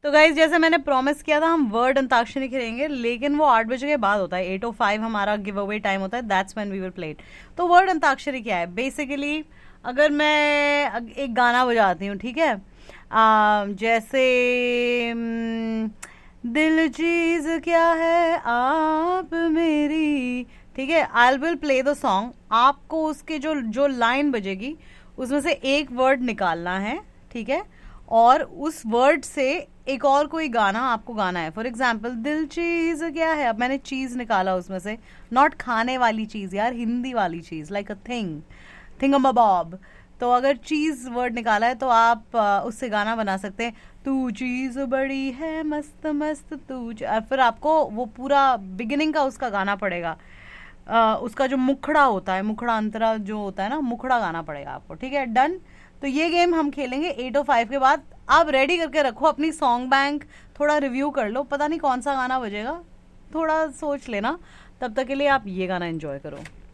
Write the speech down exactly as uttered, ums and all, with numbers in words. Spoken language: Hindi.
तो गाइज जैसे मैंने प्रॉमिस किया था हम वर्ड अंताक्षरी खेलेंगे, लेकिन वो आठ बजे के बाद होता है। एट ओ फाइव हमारा गिव अवे टाइम होता है, that's when we will play it. तो वर्ड अंताक्षरी क्या है? बेसिकली अगर मैं एक गाना बजाती हूँ, ठीक है, आ, जैसे म, दिल चीज क्या है आप मेरी, ठीक है, I will play the song. आपको उसके जो जो लाइन बजेगी उसमें से एक वर्ड निकालना है, ठीक है, और उस वर्ड से एक और कोई गाना आपको गाना है। फॉर एग्जाम्पल दिल चीज क्या है, अब मैंने चीज निकाला उसमें से, नॉट खाने वाली चीज यार, हिंदी वाली चीज, लाइक अ थिंग, थिंगमाबॉब। तो अगर चीज वर्ड निकाला है तो आप आ, उससे गाना बना सकते हैं, तू चीज बड़ी है मस्त मस्त तू। फिर आपको वो पूरा बिगिनिंग का उसका गाना पड़ेगा, आ, उसका जो मुखड़ा होता है, मुखड़ा अंतरा जो होता है ना, मुखड़ा गाना पड़ेगा आपको, ठीक है, डन। तो ये गेम हम खेलेंगे एट ओ फाइव के बाद। आप रेडी करके रखो अपनी सॉन्ग बैंक, थोड़ा रिव्यू कर लो, पता नहीं कौन सा गाना बजेगा, थोड़ा सोच लेना। तब तक के लिए आप ये गाना एंजॉय करो।